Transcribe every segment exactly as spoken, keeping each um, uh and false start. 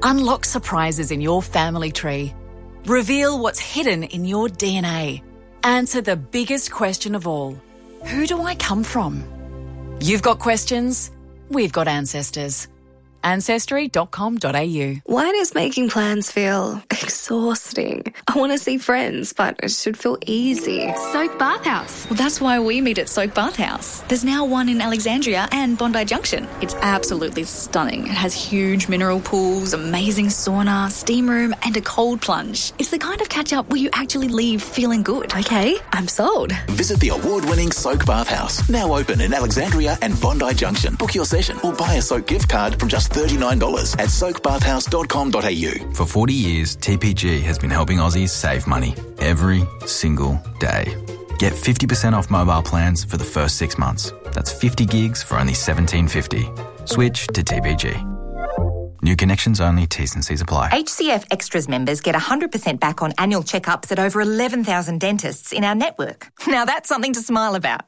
Unlock surprises in your family tree. Reveal what's hidden in your D N A. Answer the biggest question of all. Who do I come from? You've got questions, we've got ancestors. ancestry dot com dot a u. Why does making plans feel exhausting? I want to see friends, but it should feel easy. Soak Bathhouse. Well, that's why we meet at Soak Bathhouse. There's now one in Alexandria and Bondi Junction. It's absolutely stunning. It has huge mineral pools, amazing sauna, steam room, and a cold plunge. It's the kind of catch-up where you actually leave feeling good. Okay, I'm sold. Visit the award-winning Soak Bathhouse, now open in Alexandria and Bondi Junction. Book your session or buy a Soak gift card from just thirty-nine dollars at soak bathhouse dot com dot a u. For forty years, T P G has been helping Aussies save money every single day. Get fifty percent off mobile plans for the first six months. That's fifty gigs for only seventeen fifty. Switch to T P G. New connections only, T's and C's apply. H C F Extras members get one hundred percent back on annual checkups at over eleven thousand dentists in our network. Now that's something to smile about.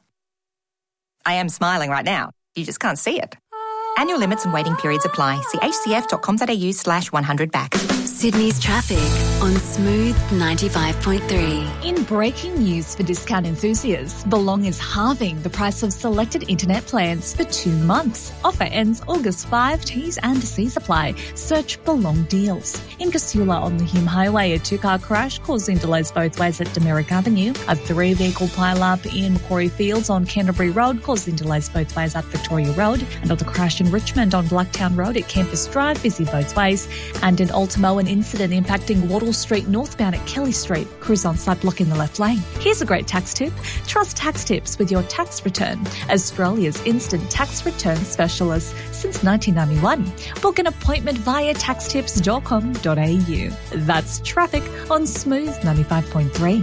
I am smiling right now. You just can't see it. Annual limits and waiting periods apply. See h c f dot com dot a u slash one hundred back. Sydney's traffic on Smooth ninety-five point three. In breaking news for discount enthusiasts, Belong is halving the price of selected internet plans for two months. Offer ends August fifth. T's and C's apply. Search Belong deals. In Casula on the Hume Highway, a two-car crash causing delays both ways at Demerick Avenue. A three-vehicle pile-up in Macquarie Fields on Canterbury Road causing delays both ways at Victoria Road. Another crash in Richmond on Blacktown Road at Campus Drive, busy both ways. And in Ultimo, an incident impacting Wattle Street northbound at Kelly Street. Crews on site blocking the left lane. Here's a great tax tip. Trust Tax Tips with your tax return. Australia's instant tax return specialist since nineteen ninety-one. Book an appointment via tax tips dot com dot a u. That's traffic on Smooth ninety-five point three.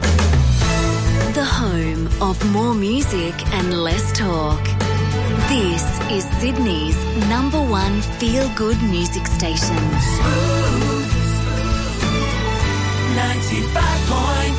The home of more music and less talk. This is Sydney's number one feel-good music station. Smooth ninety-five point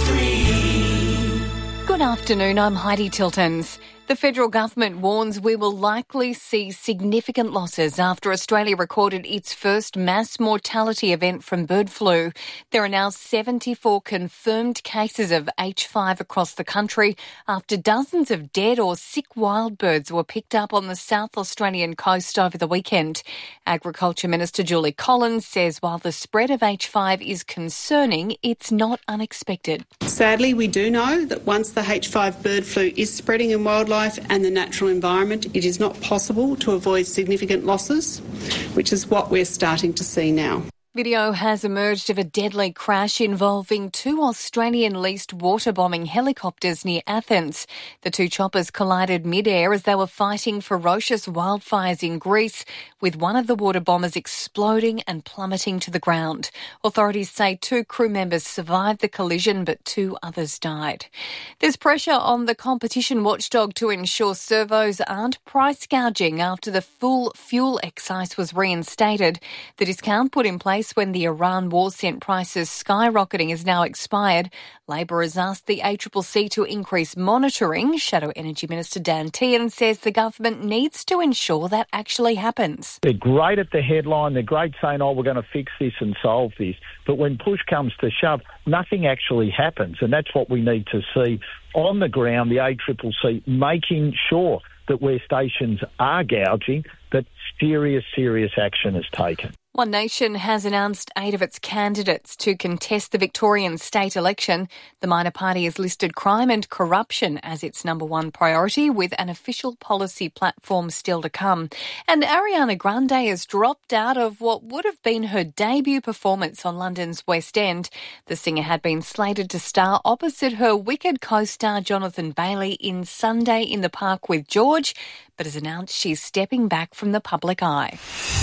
three. Good afternoon, I'm Heidi Tiltons. The federal government warns we will likely see significant losses after Australia recorded its first mass mortality event from bird flu. There are now seventy-four confirmed cases of H five across the country after dozens of dead or sick wild birds were picked up on the South Australian coast over the weekend. Agriculture Minister Julie Collins says while the spread of H five is concerning, it's not unexpected. Sadly, we do know that once the H five bird flu is spreading in wildlife and the natural environment, it is not possible to avoid significant losses, which is what we're starting to see now. Video has emerged of a deadly crash involving two Australian-leased water-bombing helicopters near Athens. The two choppers collided mid-air as they were fighting ferocious wildfires in Greece, with one of the water bombers exploding and plummeting to the ground. Authorities say two crew members survived the collision, but two others died. There's pressure on the competition watchdog to ensure servos aren't price gouging after the full fuel excise was reinstated. The discount put in place when the Iran war sent prices skyrocketing has now expired. Labor has asked the A C C C to increase monitoring. Shadow Energy Minister Dan Tehan says the government needs to ensure that actually happens. They're great at the headline. They're great saying, oh, we're going to fix this and solve this. But when push comes to shove, nothing actually happens. And that's what we need to see on the ground, the A C C C making sure that where stations are gouging, that serious, serious action is taken. One Nation has announced eight of its candidates to contest the Victorian state election. The minor party has listed crime and corruption as its number one priority, with an official policy platform still to come. And Ariana Grande has dropped out of what would have been her debut performance on London's West End. The singer had been slated to star opposite her Wicked co-star Jonathan Bailey in Sunday in the Park with George, but has announced she's stepping back from the public eye.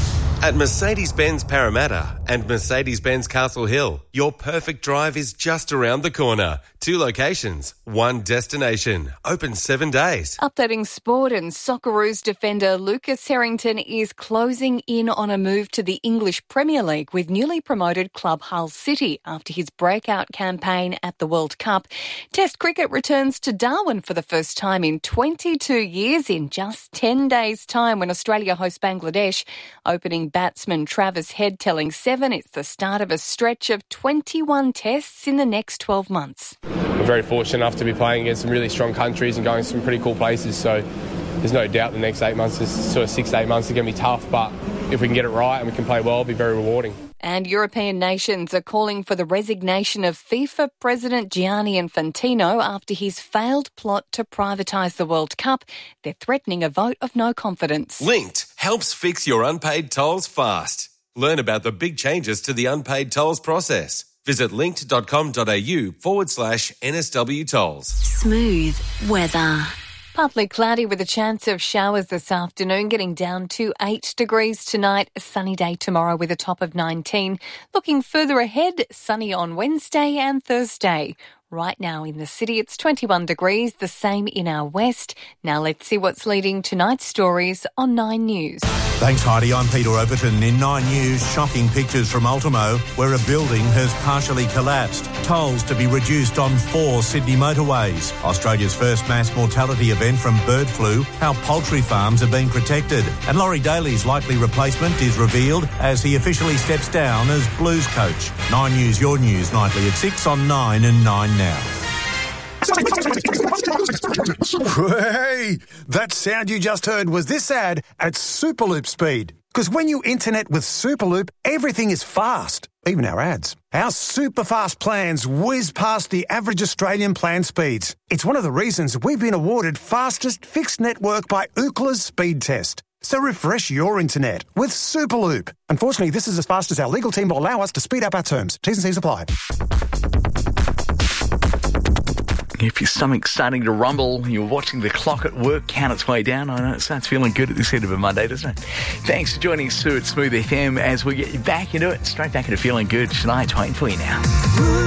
At Mercedes-Benz Parramatta and Mercedes-Benz Castle Hill, your perfect drive is just around the corner. Two locations, one destination, open seven days. Updating sport, and Socceroos defender Lucas Harrington is closing in on a move to the English Premier League with newly promoted club Hull City after his breakout campaign at the World Cup. Test cricket returns to Darwin for the first time in twenty-two years in just ten days' time when Australia hosts Bangladesh. Opening Australian batsman Travis Head telling Seven it's the start of a stretch of twenty-one tests in the next twelve months. We're very fortunate enough to be playing against some really strong countries and going to some pretty cool places, so there's no doubt the next eight months, is sort of six to eight months are going to be tough, but if we can get it right and we can play well, it'll be very rewarding. And European nations are calling for the resignation of FIFA President Gianni Infantino after his failed plot to privatise the World Cup. They're threatening a vote of no confidence. Linked helps fix your unpaid tolls fast. Learn about the big changes to the unpaid tolls process. Visit linked.com.au forward slash NSW tolls. Smooth weather. Partly cloudy with a chance of showers this afternoon, getting down to eight degrees tonight. A sunny day tomorrow with a top of nineteen. Looking further ahead, sunny on Wednesday and Thursday. Right now in the city, it's twenty-one degrees, the same in our west. Now let's see what's leading tonight's stories on Nine News. Thanks, Heidi. I'm Peter Overton. In Nine News, shocking pictures from Ultimo, where a building has partially collapsed. Tolls to be reduced on four Sydney motorways. Australia's first mass mortality event from bird flu. How poultry farms are being protected. And Laurie Daly's likely replacement is revealed as he officially steps down as Blues coach. Nine News, your news, nightly at six on Nine and Nine now. Hey, that sound you just heard was this ad at Superloop speed. Because when you internet with Superloop, everything is fast, even our ads. Our super fast plans whiz past the average Australian plan speeds. It's one of the reasons we've been awarded fastest fixed network by Ookla's speed test. So refresh your internet with Superloop. Unfortunately, this is as fast as our legal team will allow us to speed up our terms. T's and C's apply. If your stomach's starting to rumble, you're watching the clock at work count its way down, I know it starts feeling good at this end of a Monday, doesn't it? Thanks for joining us, Sue, at Smooth F M as we get you back into it, straight back into feeling good. Shania's waiting for you now.